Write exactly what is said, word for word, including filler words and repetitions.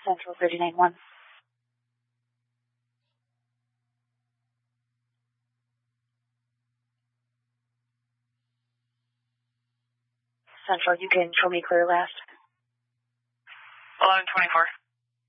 Central thirty-nine one. Central, you can show me clear last. eleven twenty-four.